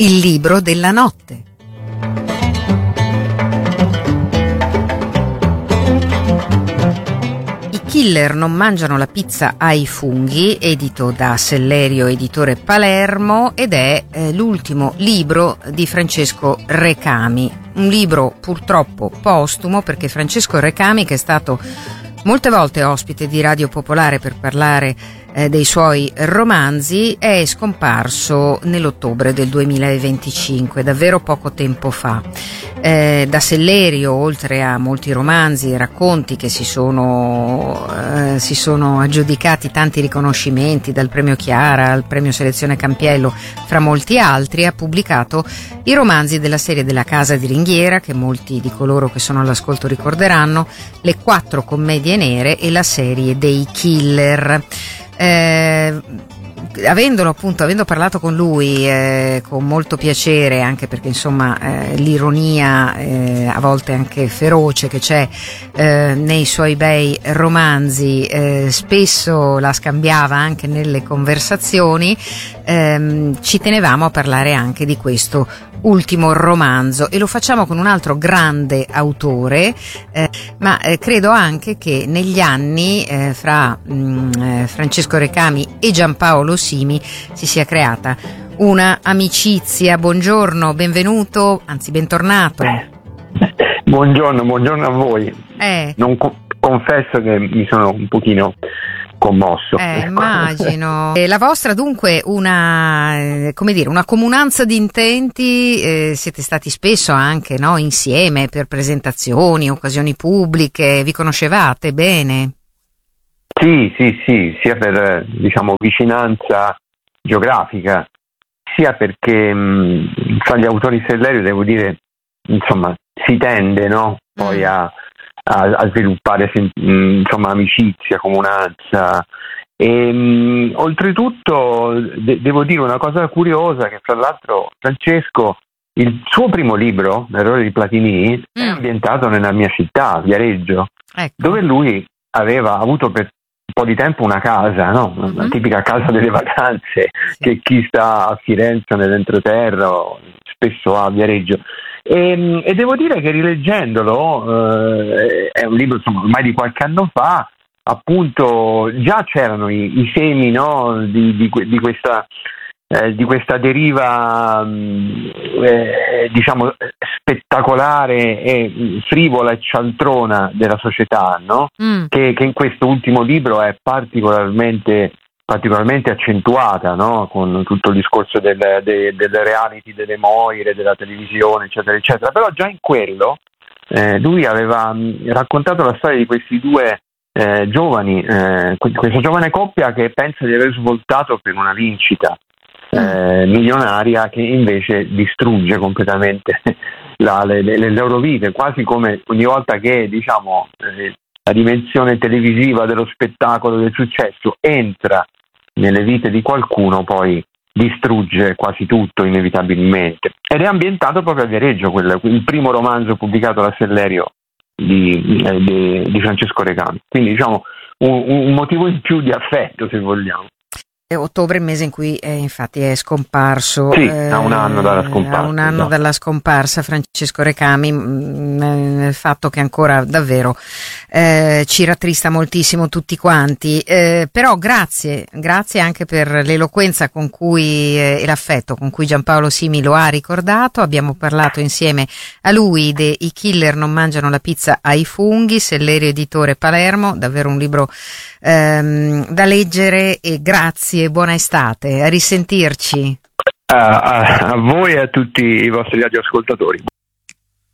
Il libro della notte. I killer non mangiano la pizza ai funghi, edito da Sellerio Editore Palermo, ed è l'ultimo libro di Francesco Recami. Un libro purtroppo postumo, perché Francesco Recami, che è stato molte volte ospite di Radio Popolare per parlare dei suoi romanzi, è scomparso nell'ottobre del 2025, davvero poco tempo fa. Da Sellerio, oltre a molti romanzi e racconti che si sono aggiudicati tanti riconoscimenti, dal premio Chiara al premio Selezione Campiello, fra molti altri, ha pubblicato i romanzi della serie della Casa di Ringhiera, che molti di coloro che sono all'ascolto ricorderanno, le 4 commedie nere e la serie dei killer. Avendo parlato con lui con molto piacere, anche perché insomma l'ironia a volte anche feroce che c'è nei suoi bei romanzi spesso la scambiava anche nelle conversazioni, ci tenevamo a parlare anche di questo ultimo romanzo, e lo facciamo con un altro grande autore, ma credo anche che negli anni fra Francesco Recami e Giampaolo Simi si sia creata una amicizia. Buongiorno, benvenuto, anzi bentornato. Buongiorno a voi. Confesso che mi sono un pochino commosso. Immagino. La vostra dunque una comunanza di intenti, siete stati spesso anche insieme per presentazioni, occasioni pubbliche, vi conoscevate bene? Sì, sia per vicinanza geografica, sia perché fra gli autori Sellerio, devo dire, si tende poi a sviluppare amicizia, comunanza, e oltretutto devo dire una cosa curiosa, che fra l'altro Francesco, il suo primo libro, L'errore di Platini, è ambientato nella mia città, Viareggio, ecco, dove lui aveva avuto per un po' di tempo una casa, una tipica casa delle vacanze, sì, che chi sta a Firenze o nell'entroterra spesso ha a Viareggio. E devo dire che rileggendolo, è un libro ormai di qualche anno fa, appunto già c'erano i semi di questa deriva spettacolare e frivola e cialtrona della società, che in questo ultimo libro è particolarmente accentuata, con tutto il discorso del reality, delle moire, della televisione, eccetera eccetera. Però già in quello lui aveva raccontato la storia di questi due giovani, questa giovane coppia che pensa di aver svoltato per una vincita milionaria, che invece distrugge completamente le loro vite, quasi come ogni volta che la dimensione televisiva dello spettacolo, del successo entra nelle vite di qualcuno, poi distrugge quasi tutto inevitabilmente. Ed è ambientato proprio a Viareggio, il primo romanzo pubblicato da Sellerio di Francesco Recami, quindi un motivo in più di affetto, se vogliamo. Ottobre, mese in cui infatti è scomparso, sì, a un anno dalla scomparsa, dalla scomparsa Francesco Recami, il fatto che ancora davvero ci rattrista moltissimo tutti quanti, però grazie anche per l'eloquenza con cui e l'affetto con cui Giampaolo Simi lo ha ricordato. Abbiamo parlato insieme a lui de I killer non mangiano la pizza ai funghi, Sellerio Editore Palermo, davvero un libro da leggere, e grazie, buona estate, a risentirci. A voi e a tutti i vostri radioascoltatori.